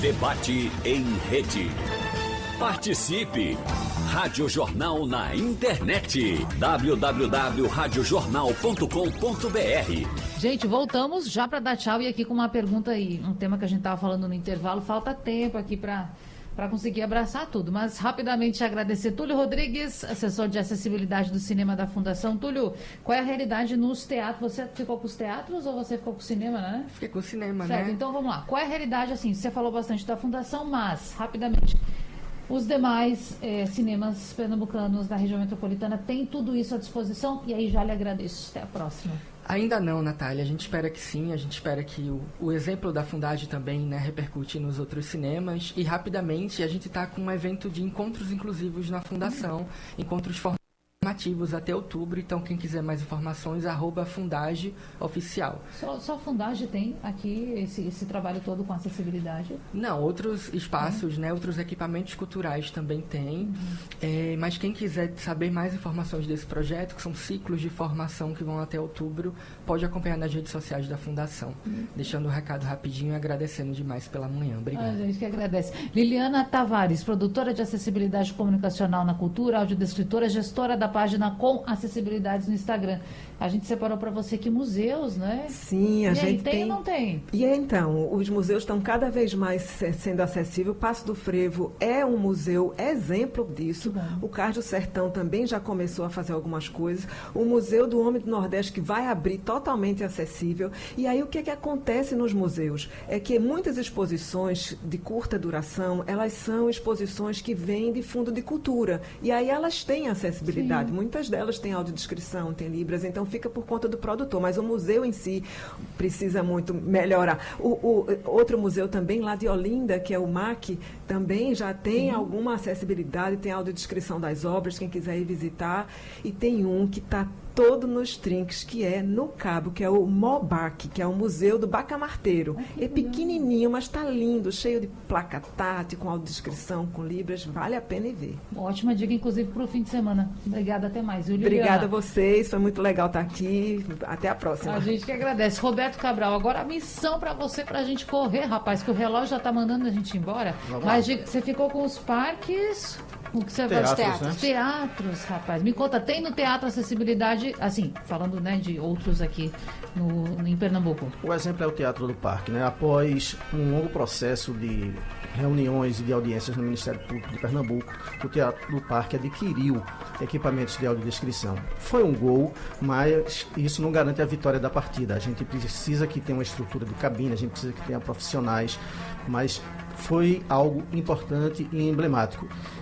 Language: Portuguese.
Debate em rede. Participe! Rádio Jornal na internet. www.radiojornal.com.br. Gente, voltamos já para dar tchau e aqui com uma pergunta aí, um tema que a gente estava falando no intervalo. Falta tempo aqui para conseguir abraçar tudo, mas rapidamente agradecer Túlio Rodrigues, assessor de acessibilidade do cinema da Fundação. Túlio, qual é a realidade nos teatros? Você ficou com os teatros ou você ficou com o cinema, né? Fiquei com o cinema, certo, né? Então vamos lá. Qual é a realidade, assim, você falou bastante da Fundação, mas, rapidamente, os demais cinemas pernambucanos da região metropolitana têm tudo isso à disposição? E aí já lhe agradeço. Até a próxima. Ainda não, Natália. A gente espera que sim. A gente espera que o exemplo da Fundade também, né, repercute nos outros cinemas. E rapidamente a gente está com um evento de encontros inclusivos na Fundação. Encontros formativos até outubro. Então, quem quiser mais informações, @Fundage Oficial. Só a Fundage tem aqui esse trabalho todo com acessibilidade? Não, outros espaços, né, outros equipamentos culturais também tem. Mas quem quiser saber mais informações desse projeto, que são ciclos de formação que vão até outubro, pode acompanhar nas redes sociais da Fundação. Deixando o recado rapidinho e agradecendo demais pela manhã. Obrigado. A gente que agradece. Liliana Tavares, produtora de acessibilidade comunicacional na cultura, audiodescritora, gestora da página com acessibilidades no Instagram. A gente separou para você aqui museus, né? Sim, a gente tem ou não tem? E então, os museus estão cada vez mais sendo acessíveis. O Passo do Frevo é um museu exemplo disso. O Cais do Sertão também já começou a fazer algumas coisas. O Museu do Homem do Nordeste, que vai abrir totalmente acessível. E aí, o que acontece nos museus? É que muitas exposições de curta duração, elas são exposições que vêm de fundo de cultura. E aí, elas têm acessibilidade. Sim. Muitas delas têm audiodescrição, têm libras, então fica por conta do produtor. Mas o museu em si precisa muito melhorar. O outro museu também, lá de Olinda, que é o MAC, também já tem alguma acessibilidade, tem audiodescrição das obras, quem quiser ir visitar. E tem um que está todo nos trinques, que é no Cabo, que é o MOBAC, que é o Museu do Bacamarteiro. É pequenininho, mas está lindo, cheio de placa tátil, com audiodescrição, com libras, vale a pena ir ver. Ótima dica, inclusive, para o fim de semana. Obrigada, até mais. Obrigada a vocês, foi muito legal estar aqui. Até a próxima. A gente que agradece. Roberto Cabral, agora a missão para você, para a gente correr, rapaz, que o relógio já está mandando a gente ir embora. Mas você ficou com os parques... O que você vai teatros, né? Teatros, rapaz. Me conta, tem no teatro acessibilidade, assim, falando, né, de outros aqui em Pernambuco? O exemplo é o Teatro do Parque, né? Após um longo processo de reuniões e de audiências no Ministério Público de Pernambuco, o Teatro do Parque adquiriu equipamentos de audiodescrição. Foi um gol, mas isso não garante a vitória da partida. A gente precisa que tenha uma estrutura de cabine, a gente precisa que tenha profissionais, mas foi algo importante e emblemático.